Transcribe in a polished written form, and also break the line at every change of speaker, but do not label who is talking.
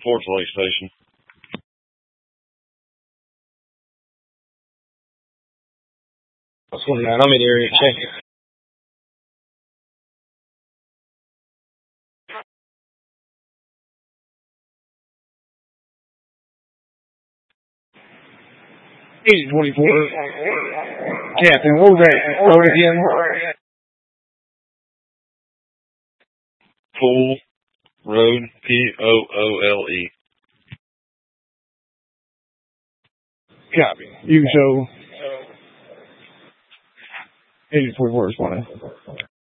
Forge Lake Station.
What's going on? I'm in the area checking. Easy 24. Captain, what was that? Road again?
Pool Road, Poole.
Copy. You can show 80 44 responding.